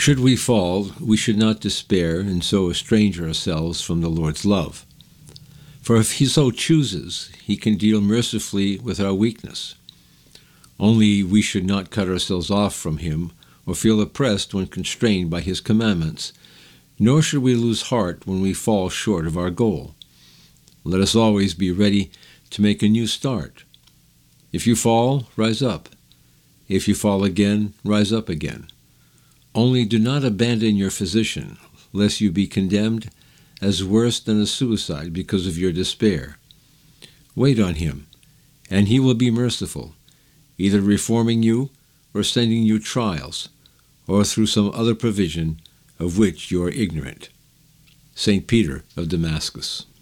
Should we fall, we should not despair and so estrange ourselves from the Lord's love. For if he so chooses, he can deal mercifully with our weakness. Only we should not cut ourselves off from him or feel oppressed when constrained by his commandments, nor should we lose heart when we fall short of our goal. Let us always be ready to make a new start. If you fall, rise up. If you fall again, rise up again. Only do not abandon your physician, lest you be condemned as worse than a suicide because of your despair. Wait on him, and he will be merciful, either reforming you or sending you trials, or through some other provision of which you are ignorant. St. Peter of Damascus.